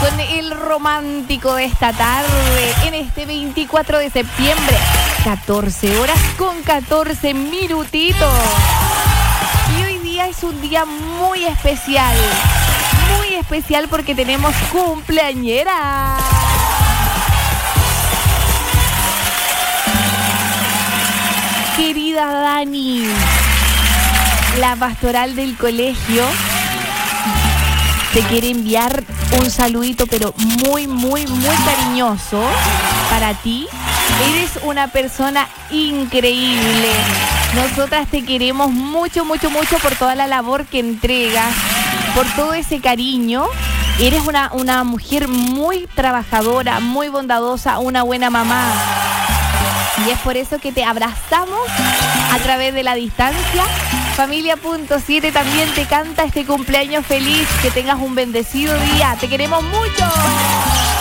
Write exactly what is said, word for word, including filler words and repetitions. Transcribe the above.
con el romántico de esta tarde en este veinticuatro de septiembre, catorce horas con catorce minutitos. Y hoy día es un día muy especial, muy especial porque tenemos cumpleañera. Querida Dani, la pastoral del colegio te quiere enviar un saludito, pero muy, muy, muy cariñoso para ti. Eres una persona increíble. Nosotras te queremos mucho, mucho, mucho por toda la labor que entregas, por todo ese cariño. Eres una, una mujer muy trabajadora, muy bondadosa, una buena mamá. Y es por eso que te abrazamos a través de la distancia. Familia punto siete también te canta este cumpleaños feliz. Que tengas un bendecido día. Te queremos mucho.